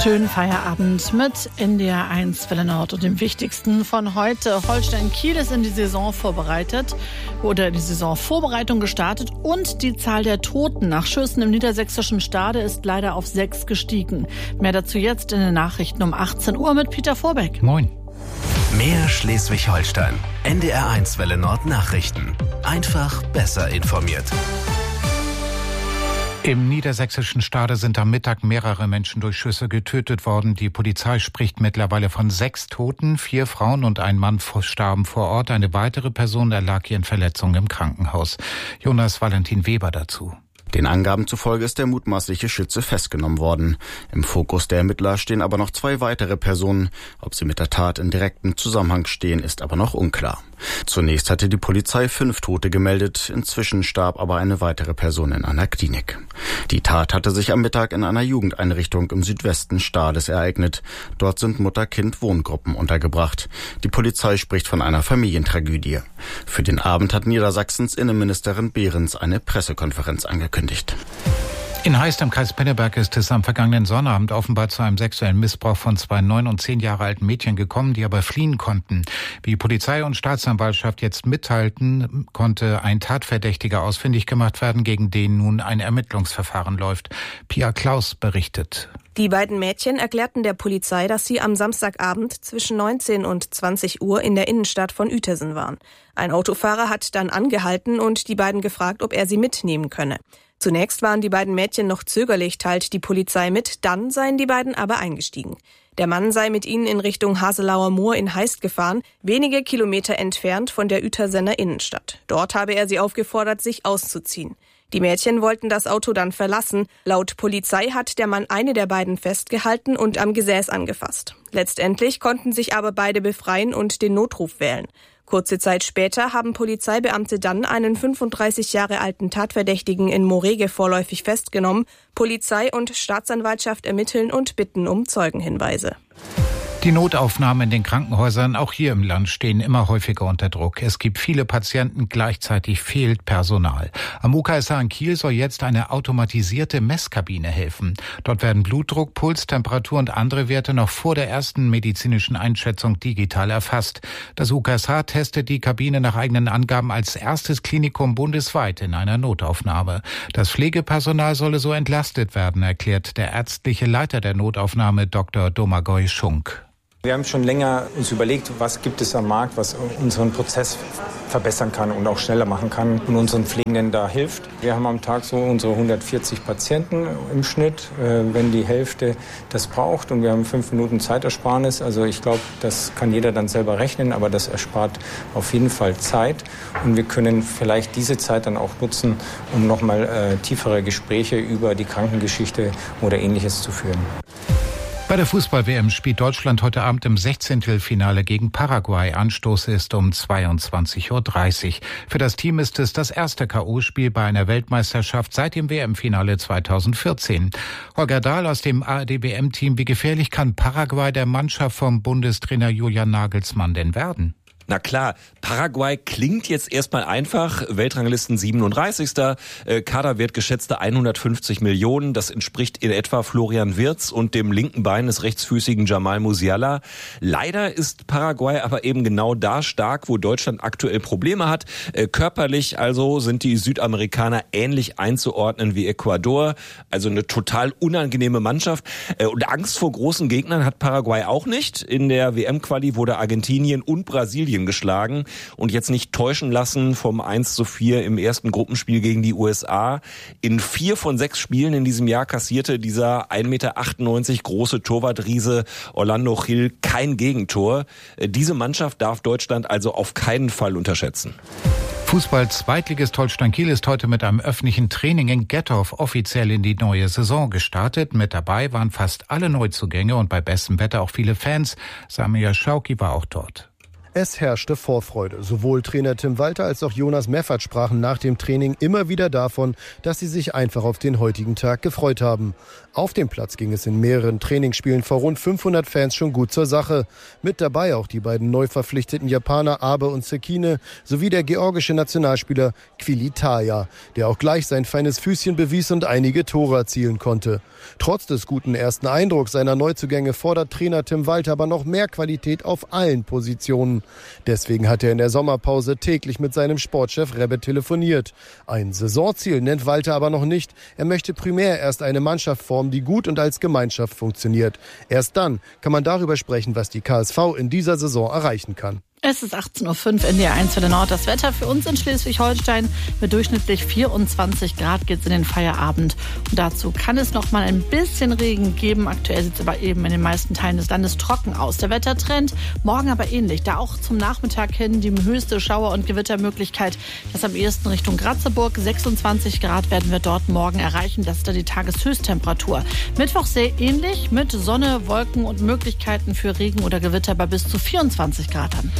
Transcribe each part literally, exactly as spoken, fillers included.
Schönen Feierabend mit N D R eins Welle Nord und dem Wichtigsten von heute. Holstein Kiel ist in die Saison vorbereitet oder die Saisonvorbereitung gestartet und die Zahl der Toten nach Schüssen im niedersächsischen Stade ist leider auf sechs gestiegen. Mehr dazu jetzt in den Nachrichten um achtzehn Uhr mit Peter Vorbeck. Moin. Mehr Schleswig-Holstein. N D R eins Welle Nord Nachrichten. Einfach besser informiert. Im niedersächsischen Stade sind am Mittag mehrere Menschen durch Schüsse getötet worden. Die Polizei spricht mittlerweile von sechs Toten. Vier Frauen und ein Mann starben vor Ort. Eine weitere Person erlag ihren Verletzungen im Krankenhaus. Jonas Valentin Weber dazu. Den Angaben zufolge ist der mutmaßliche Schütze festgenommen worden. Im Fokus der Ermittler stehen aber noch zwei weitere Personen. Ob sie mit der Tat in direktem Zusammenhang stehen, ist aber noch unklar. Zunächst hatte die Polizei fünf Tote gemeldet. Inzwischen starb aber eine weitere Person in einer Klinik. Die Tat hatte sich am Mittag in einer Jugendeinrichtung im Südwesten Stades ereignet. Dort sind Mutter-Kind-Wohngruppen untergebracht. Die Polizei spricht von einer Familientragödie. Für den Abend hat Niedersachsens Innenministerin Behrens eine Pressekonferenz angekündigt. In Heist im Kreis Pinneberg ist es am vergangenen Sonnabend offenbar zu einem sexuellen Missbrauch von zwei neun und zehn Jahre alten Mädchen gekommen, die aber fliehen konnten. Wie Polizei und Staatsanwaltschaft jetzt mitteilten, konnte ein Tatverdächtiger ausfindig gemacht werden, gegen den nun ein Ermittlungsverfahren läuft. Pia Klaus berichtet. Die beiden Mädchen erklärten der Polizei, dass sie am Samstagabend zwischen neunzehn und zwanzig Uhr in der Innenstadt von Uetersen waren. Ein Autofahrer hat dann angehalten und die beiden gefragt, ob er sie mitnehmen könne. Zunächst waren die beiden Mädchen noch zögerlich, teilt die Polizei mit, dann seien die beiden aber eingestiegen. Der Mann sei mit ihnen in Richtung Haselauer Moor in Heist gefahren, wenige Kilometer entfernt von der Uetersener Innenstadt. Dort habe er sie aufgefordert, sich auszuziehen. Die Mädchen wollten das Auto dann verlassen. Laut Polizei hat der Mann eine der beiden festgehalten und am Gesäß angefasst. Letztendlich konnten sich aber beide befreien und den Notruf wählen. Kurze Zeit später haben Polizeibeamte dann einen fünfunddreißig Jahre alten Tatverdächtigen in Morege vorläufig festgenommen. Polizei und Staatsanwaltschaft ermitteln und bitten um Zeugenhinweise. Die Notaufnahmen in den Krankenhäusern, auch hier im Land, stehen immer häufiger unter Druck. Es gibt viele Patienten, gleichzeitig fehlt Personal. Am U K S H in Kiel soll jetzt eine automatisierte Messkabine helfen. Dort werden Blutdruck, Puls, Temperatur und andere Werte noch vor der ersten medizinischen Einschätzung digital erfasst. Das U K S H testet die Kabine nach eigenen Angaben als erstes Klinikum bundesweit in einer Notaufnahme. Das Pflegepersonal solle so entlastet werden, erklärt der ärztliche Leiter der Notaufnahme Doktor Domagoj Schunk. Wir haben schon länger uns überlegt, was gibt es am Markt, was unseren Prozess verbessern kann und auch schneller machen kann und unseren Pflegenden da hilft. Wir haben am Tag so unsere hundertvierzig Patienten im Schnitt, wenn die Hälfte das braucht, und wir haben fünf Minuten Zeitersparnis. Also ich glaube, das kann jeder dann selber rechnen, aber das erspart auf jeden Fall Zeit, und wir können vielleicht diese Zeit dann auch nutzen, um nochmal äh, tiefere Gespräche über die Krankengeschichte oder Ähnliches zu führen. Bei der Fußball-W M spielt Deutschland heute Abend im Sechzehntelfinale gegen Paraguay. Anstoß ist um zweiundzwanzig Uhr dreißig. Für das Team ist es das erste K O-Spiel bei einer Weltmeisterschaft seit dem W M-Finale zweitausendvierzehn. Holger Dahl aus dem A R D-W M-Team. Wie gefährlich kann Paraguay der Mannschaft vom Bundestrainer Julian Nagelsmann denn werden? Na klar, Paraguay klingt jetzt erstmal einfach, Weltranglisten siebenunddreißigster Äh, Kaderwert geschätzte hundertfünfzig Millionen, das entspricht in etwa Florian Wirtz und dem linken Bein des rechtsfüßigen Jamal Musiala. Leider ist Paraguay aber eben genau da stark, wo Deutschland aktuell Probleme hat. Äh, körperlich also sind die Südamerikaner ähnlich einzuordnen wie Ecuador, also eine total unangenehme Mannschaft. Äh, und Angst vor großen Gegnern hat Paraguay auch nicht. In der W M-Quali wurde Argentinien und Brasilien geschlagen, und jetzt nicht täuschen lassen vom eins zu vier im ersten Gruppenspiel gegen die U S A. In vier von sechs Spielen in diesem Jahr kassierte dieser ein Meter achtundneunzig große Torwartriese Orlando Gil kein Gegentor. Diese Mannschaft darf Deutschland also auf keinen Fall unterschätzen. Fußball-Zweitligist Holstein Kiel ist heute mit einem öffentlichen Training in Gettorf offiziell in die neue Saison gestartet. Mit dabei waren fast alle Neuzugänge und bei bestem Wetter auch viele Fans. Samir Schauki war auch dort. Es herrschte Vorfreude. Sowohl Trainer Tim Walter als auch Jonas Meffert sprachen nach dem Training immer wieder davon, dass sie sich einfach auf den heutigen Tag gefreut haben. Auf dem Platz ging es in mehreren Trainingsspielen vor rund fünfhundert Fans schon gut zur Sache. Mit dabei auch die beiden neu verpflichteten Japaner Abe und Sekine sowie der georgische Nationalspieler Kvili-Taja, der auch gleich sein feines Füßchen bewies und einige Tore erzielen konnte. Trotz des guten ersten Eindrucks seiner Neuzugänge fordert Trainer Tim Walter aber noch mehr Qualität auf allen Positionen. Deswegen hat er in der Sommerpause täglich mit seinem Sportchef Rebbe telefoniert. Ein Saisonziel nennt Walter aber noch nicht. Er möchte primär erst eine Mannschaft formen, die gut und als Gemeinschaft funktioniert. Erst dann kann man darüber sprechen, was die K S V in dieser Saison erreichen kann. Es ist achtzehn Uhr fünf, N D R eins für den Nord. Das Wetter für uns in Schleswig-Holstein mit durchschnittlich vierundzwanzig Grad geht's in den Feierabend. Und dazu kann es noch mal ein bisschen Regen geben. Aktuell sieht es aber eben in den meisten Teilen des Landes trocken aus. Der Wettertrend morgen aber ähnlich. Da auch zum Nachmittag hin die höchste Schauer- und Gewittermöglichkeit. Das am ehesten Richtung Ratzeburg. sechsundzwanzig Grad werden wir dort morgen erreichen. Das ist dann die Tageshöchsttemperatur. Mittwoch sehr ähnlich mit Sonne, Wolken und Möglichkeiten für Regen oder Gewitter bei bis zu vierundzwanzig Grad an.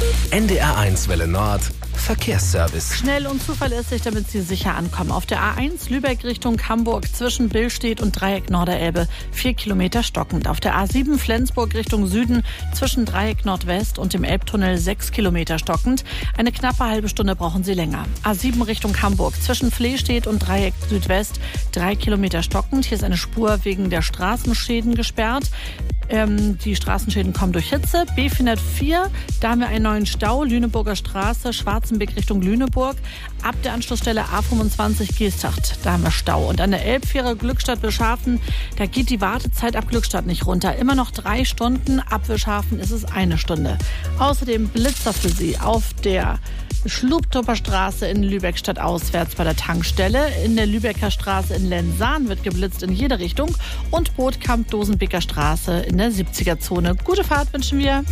N D R eins Welle Nord Verkehrsservice. Schnell und zuverlässig, damit Sie sicher ankommen. Auf der A eins Lübeck Richtung Hamburg zwischen Billstedt und Dreieck Norderelbe vier Kilometer stockend. Auf der A sieben Flensburg Richtung Süden zwischen Dreieck Nordwest und dem Elbtunnel sechs Kilometer stockend. Eine knappe halbe Stunde brauchen Sie länger. A sieben Richtung Hamburg zwischen Flehstedt und Dreieck Südwest drei Kilometer stockend. Hier ist eine Spur wegen der Straßenschäden gesperrt. Ähm, die Straßenschäden kommen durch Hitze. B vierhundertvier, da haben wir einen neuen Stau. Lüneburger Straße, Schwarzenbeck Richtung Lüneburg. Ab der Anschlussstelle A fünfundzwanzig Geesthacht, da haben wir Stau. Und an der Elbfähre Glückstadt-Wilschafen, da geht die Wartezeit ab Glückstadt nicht runter. Immer noch drei Stunden, ab Wilschafen ist es eine Stunde. Außerdem Blitzer für Sie auf der Schlubtupper Straße in Lübeck auswärts bei der Tankstelle. In der Lübecker Straße in Lensahn wird geblitzt in jede Richtung. Und Bootkamp-Dosenbeker Straße in der siebziger Zone. Gute Fahrt wünschen wir.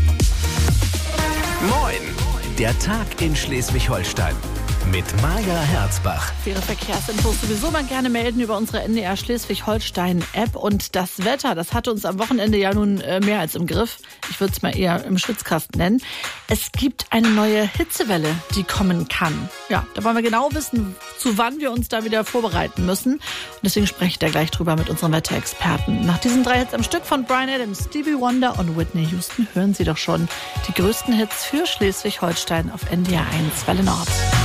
Moin! Der Tag in Schleswig-Holstein. Mit Maja Herzbach. Für Ihre Verkehrsinfos sowieso mal gerne melden über unsere N D R Schleswig-Holstein-App. Und das Wetter, das hatte uns am Wochenende ja nun äh, mehr als im Griff. Ich würde es mal eher im Schwitzkasten nennen. Es gibt eine neue Hitzewelle, die kommen kann. Ja, da wollen wir genau wissen, zu wann wir uns da wieder vorbereiten müssen. Und deswegen spreche ich da gleich drüber mit unserem Wetterexperten. Nach diesen drei Hits am Stück von Bryan Adams, Stevie Wonder und Whitney Houston hören Sie doch schon die größten Hits für Schleswig-Holstein auf N D R eins Welle Nord.